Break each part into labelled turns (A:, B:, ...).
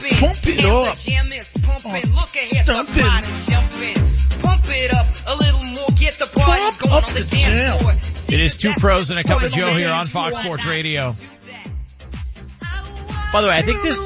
A: Pump it up. Pump it up a little more. Get the party going on the dance floor.
B: It is Two Pros and a Cup of Joe here on Fox Sports Radio. By the way, I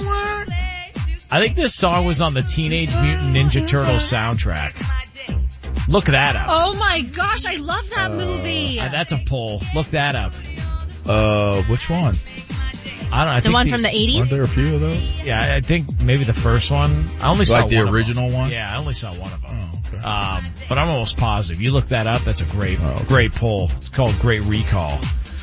B: think this song was on the Teenage Mutant Ninja Turtles soundtrack. Look that up.
C: Oh my gosh, I love that movie.
B: That's a pull. Look that up.
D: Which one?
B: I don't know.
C: The one from the 80s?
D: Aren't there a few of those?
B: Yeah, I think maybe the first one. I only saw
D: like the
B: one
D: original
B: of them.
D: one?
B: Yeah, I only saw one of them.
D: Oh, okay.
B: But I'm almost positive. You look that up, that's a great pull. It's called Great Recall.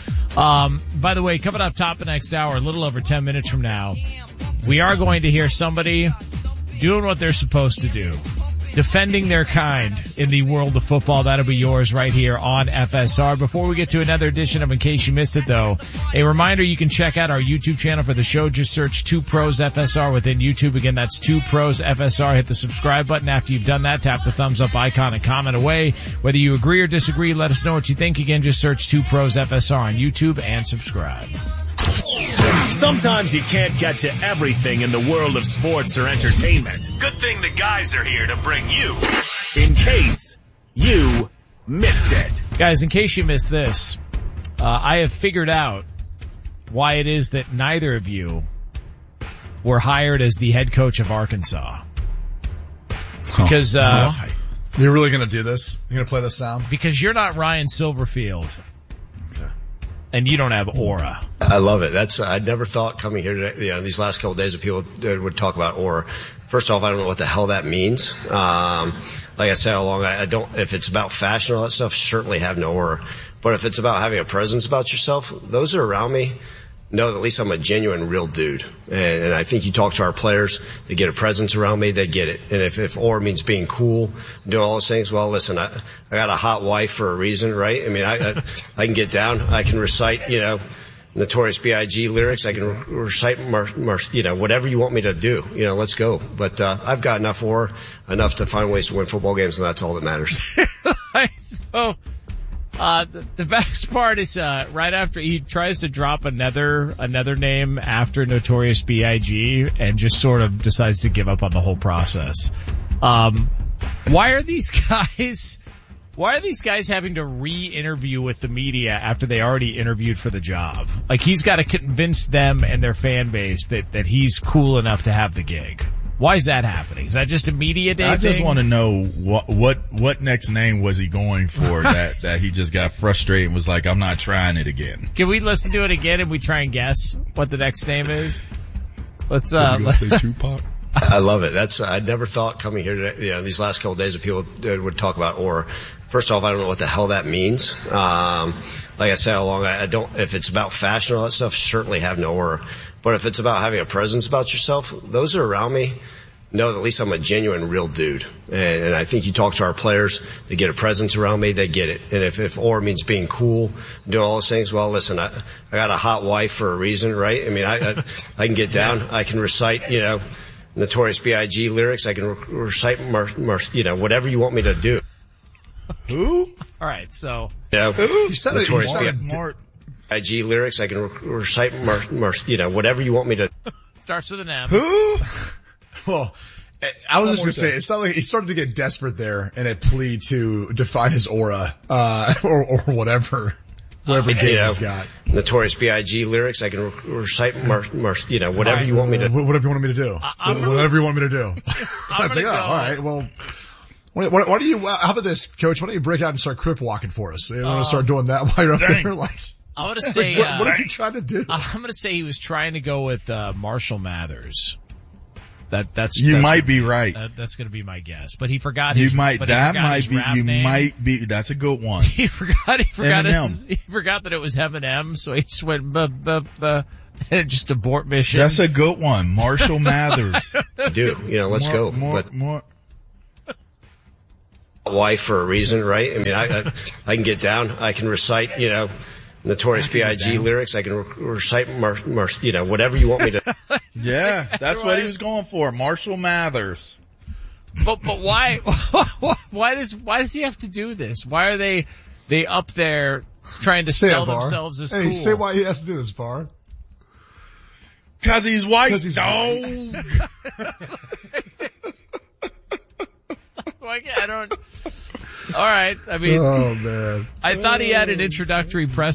B: By the way, coming up top of the next hour, a little over 10 minutes from now, we are going to hear somebody doing what they're supposed to do. Defending their kind in the world of football. That'll be yours right here on FSR. Before we get to another edition of In Case You Missed It though, a reminder you can check out our YouTube channel for the show. Just search 2 Pros FSR within YouTube. Again, that's 2 Pros FSR. Hit the subscribe button. After you've done that, tap the thumbs up icon and comment away. Whether you agree or disagree, let us know what you think. Again, just search 2 Pros FSR on YouTube and subscribe.
E: Sometimes you can't get to everything in the world of sports or entertainment. Good thing the guys are here to bring you In Case You Missed It.
B: Guys, in case you missed this, I have figured out why it is that neither of you were hired as the head coach of Arkansas. Because,
F: why? You're really gonna do this? You're gonna play this sound?
B: Because you're not Ryan Silverfield. And you don't have aura.
G: I love it. I never thought coming here today, these last couple of days that people would talk about aura. First off, I don't know what the hell that means. Like I said all along, I don't, if it's about fashion or all that stuff, certainly have no aura. But if it's about having a presence about yourself, those that are around me know that at least I'm a genuine, real dude. And I think you talk to our players, they get a presence around me, they get it. And if aura means being cool, doing all those things, well, listen, I got a hot wife for a reason, right? I mean, I can get down, I can recite, Notorious B.I.G. lyrics, I can recite, whatever you want me to do, let's go. But, I've got enough aura, enough to find ways to win football games, and that's all that matters.
B: So, the best part is, right after he tries to drop another name after Notorious B.I.G. and just sort of decides to give up on the whole process. Why are these guys having to re-interview with the media after they already interviewed for the job? Like, he's got to convince them and their fan base that he's cool enough to have the gig. Why is that happening? Is that just a media day
D: I just
B: thing?
D: want to know what next name was he going for that he just got frustrated and was like, I'm not trying it again.
B: Can we listen to it again and we try and guess what the next name is? Let's
D: say Tupac.
G: I love it. I never thought coming here today, these last couple of days that people would talk about aura. First off, I don't know what the hell that means. Like I said all along, I don't, if it's about fashion or all that stuff, certainly have no aura. But if it's about having a presence about yourself, those that are around me know that at least I'm a genuine, real dude. And I think you talk to our players, they get a presence around me, they get it. And if aura means being cool, doing all those things, well, listen, I got a hot wife for a reason, right? I mean, I can get down, I can recite, Notorious B.I.G. lyrics, I can recite, whatever you want me to do.
D: Who?
B: All right, so.
G: Who?
F: He said
G: Notorious
F: it.
G: B.I.G. lyrics, I can recite, whatever you want me to.
B: Starts with an M.
F: Who? Well, I was just going to say, it sounded like he started to get desperate there in a plea to define his aura, or whatever game he's got.
G: Notorious B.I.G. lyrics, I can recite, whatever you want me to.
F: Whatever you want me to do. Whatever you want me to do. That's like, all right, well. Why do you, how about this, Coach? Why don't you break out and start crip walking for us? You want to start doing that while you're up there? Like,
B: I'm going to say,
F: what is he trying to do?
B: I'm going to say he was trying to go with, Marshall Mathers. That's
D: might be right.
B: That's going to be my guess. But he forgot his,
D: that's a good one.
B: He forgot that it was Eminem, so he just went, and just abort mission.
D: That's a good one. Marshall Mathers.
G: Dude, let's go.
D: More.
G: Wife for a reason, right? I mean, I can get down, I can recite, Notorious B.I.G. lyrics, I can recite, whatever you want me to.
D: Yeah, that's what he was going for, Marshall Mathers.
B: But why, why does he have to do this? Why are they up there trying to sell themselves as cool?
F: Hey, say why he has to do this, Bar.
D: 'Cause he's white.
F: 'Cause he's
D: dog.
B: I don't. All right. I mean,
F: Oh man.
B: I thought he had an introductory press